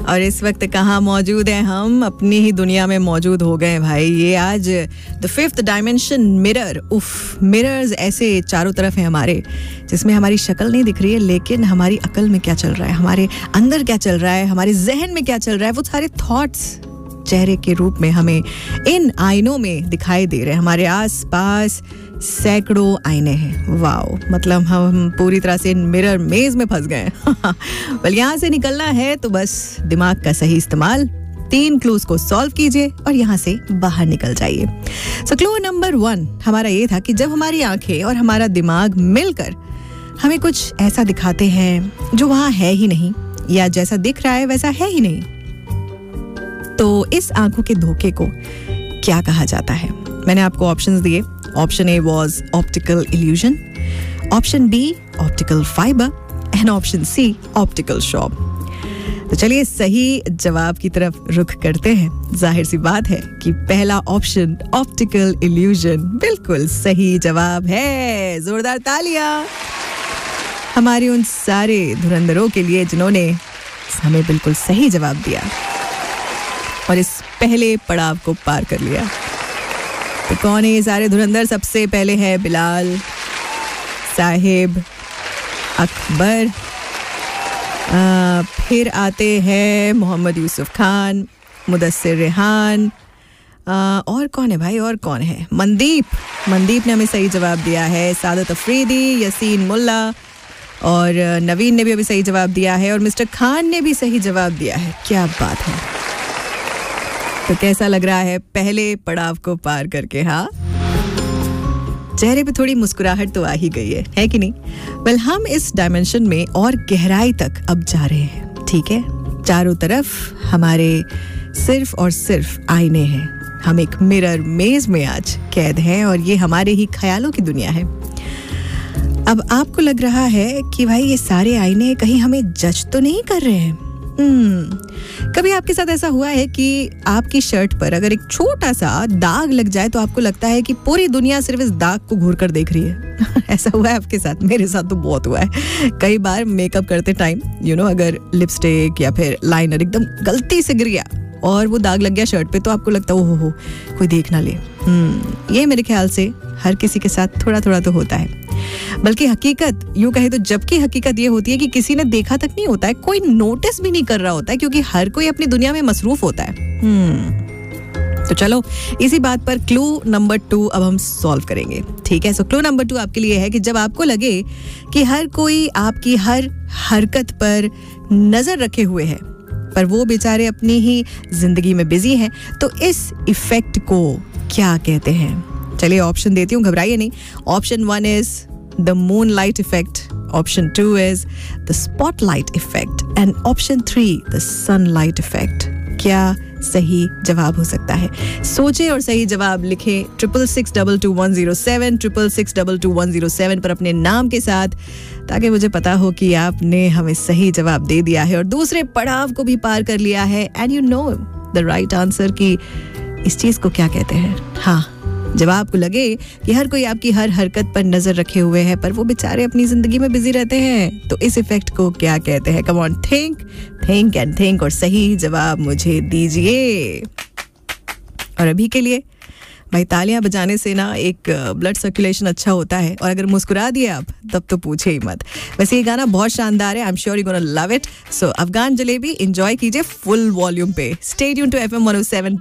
और इस वक्त कहाँ मौजूद हैं हम? अपनी ही दुनिया में मौजूद हो गए भाई। ये आज द फिफ्थ डायमेंशन मिरर। उफ, मिरर्स ऐसे चारों तरफ हैं हमारे, जिसमें हमारी शक्ल नहीं दिख रही है, लेकिन हमारी अकल में क्या चल रहा है, हमारे अंदर क्या चल रहा है, हमारे जहन में क्या चल रहा है, वो सारे थॉट्स चेहरे के रूप में हमें इन आईनों में दिखाई दे रहे हैं। हमारे आस पास सैकड़ों आईने हैं। वाओ, मतलब हम पूरी तरह से मिरर मेज में फंस गए। बल यहाँ से निकलना है तो बस दिमाग का सही इस्तेमाल, 3 क्लूज को सॉल्व कीजिए और यहाँ से बाहर निकल जाइए। सो क्लू नंबर 1 हमारा ये था कि जब हमारी आंखें और हमारा दिमाग मिलकर हमें कुछ ऐसा दिखाते हैं जो वहाँ है ही नहीं, या जैसा दिख रहा है वैसा है ही नहीं, तो इस आंखों के धोखे को क्या कहा जाता है? मैंने आपको ऑप्शंस दिए। Option A was optical illusion, option B optical fibre and option C optical shop. तो चलिए सही जवाब की तरफ रुख करते हैं। जाहिर सी बात है कि पहला ऑप्शन ऑप्टिकल इल्यूजन बिल्कुल सही जवाब है। जोरदार तालियां हमारे उन सारे धुरंधरों के लिए जिन्होंने हमें बिल्कुल सही जवाब दिया और इस पहले पड़ाव को पार कर लिया। तो कौन है ये सारे धुरंधर? सबसे पहले है बिलाल, साहिब, अकबर, फिर आते हैं मोहम्मद यूसुफ खान, मुदस्सिर रेहान, और कौन है भाई, और कौन है? मनदीप ने हमें सही जवाब दिया है। सादत अफरीदी, यसीन मुल्ला और नवीन ने भी अभी सही जवाब दिया है, और मिस्टर खान ने भी सही जवाब दिया है। क्या बात है! तो कैसा लग रहा है पहले पड़ाव को पार करके? हाँ, चेहरे पे थोड़ी मुस्कुराहट तो आ ही गई है कि नहीं? वेल, हम इस डायमेंशन में और गहराई तक अब जा रहे हैं। ठीक है, चारों तरफ हमारे सिर्फ और सिर्फ आईने हैं। हम एक मिरर मेज में आज कैद हैं और ये हमारे ही ख्यालों की दुनिया है। अब आपको लग रहा है कि भाई ये सारे आईने कहीं हमें जज तो नहीं कर रहे हैं? कभी आपके साथ ऐसा हुआ है कि आपकी शर्ट पर अगर एक छोटा सा दाग लग जाए तो आपको लगता है कि पूरी दुनिया सिर्फ इस दाग को घूर कर देख रही है? ऐसा हुआ है आपके साथ? मेरे साथ तो बहुत हुआ है। कई बार मेकअप करते टाइम अगर लिपस्टिक या फिर लाइनर एकदम गलती से गिर गया और वो दाग लग गया शर्ट पे, तो आपको लगता है ओहो कोई देख ना ले। ये मेरे ख्याल से हर किसी के साथ थोड़ा थोड़ा तो होता है। बल्कि हकीकत यूं कहे तो, जबकि हकीकत ये होती है कि किसी ने देखा तक नहीं होता है, कोई नोटिस भी नहीं कर रहा होता है, क्योंकि हर कोई अपनी दुनिया में मसरूफ होता है। तो चलो इसी बात पर क्लू नंबर 2 अब हम सॉल्व करेंगे। ठीक है, सो क्लू नंबर 2 आपके लिए है कि जब आपको लगे कि हर कोई आपकी हर हरकत पर नजर रखे हुए है, पर वो बेचारे अपनी ही जिंदगी में बिजी हैं, तो इस इफेक्ट को क्या कहते हैं? चलिए ऑप्शन देती हूँ, घबराइए नहीं। Option 1 is the moonlight effect, option 2 is the spotlight effect and option 3 the sunlight effect. क्या सही जवाब हो सकता है? सोचें और सही जवाब लिखें 66622107 66622107 पर अपने नाम के साथ, ताकि मुझे पता हो कि आपने हमें सही जवाब दे दिया है और दूसरे पड़ाव को भी पार कर लिया है। And you know the right answer कि इस चीज को क्या कहते हैं। हाँ, जब आपको लगे कि हर कोई आपकी हर हरकत पर नजर रखे हुए है, पर वो बेचारे अपनी जिंदगी में बिजी रहते हैं, तो इस इफेक्ट को क्या कहते हैं? Come on, think and think और सही जवाब मुझे दीजिए। और अभी के लिए भाई, तालियां बजाने से ना एक ब्लड सर्कुलेशन अच्छा होता है, और अगर मुस्कुरा दिए आप तब तो पूछे ही मत। वैसे ये गाना बहुत शानदार है, I am sure you gonna love it. So Afghan jalebi enjoy कीजिए फुल वॉल्यूम पे। Stay tuned to FM 107।